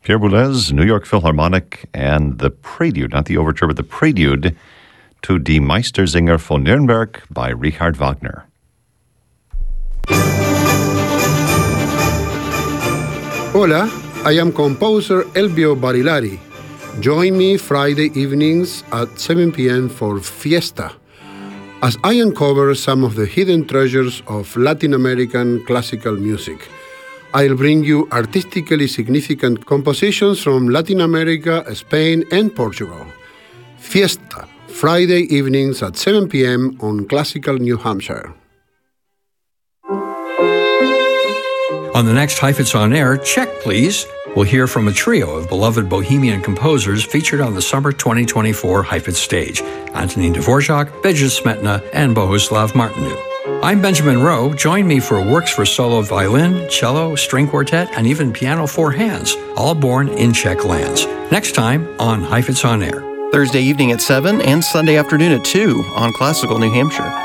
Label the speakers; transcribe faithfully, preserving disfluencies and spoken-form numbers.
Speaker 1: Pierre Boulez, New York Philharmonic, and the prelude, not the overture, but the prelude to Die Meistersinger von Nürnberg by Richard Wagner.
Speaker 2: Hola, I am composer Elvio Barilari. Join me Friday evenings at seven p.m. for Fiesta, as I uncover some of the hidden treasures of Latin American classical music. I'll bring you artistically significant compositions from Latin America, Spain, and Portugal. Fiesta, Friday evenings at seven p.m. on Classical New Hampshire.
Speaker 3: On the next Heifetz On Air, check, please. We'll hear from a trio of beloved Bohemian composers featured on the summer twenty twenty-four Heifetz stage: Antonin Dvorak, Bedřich Smetana, and Bohuslav Martinu. I'm Benjamin Rowe. Join me for works for solo violin, cello, string quartet, and even piano four hands, all born in Czech lands. Next time on Heifetz On Air.
Speaker 4: Thursday evening at seven and Sunday afternoon at two on Classical New Hampshire.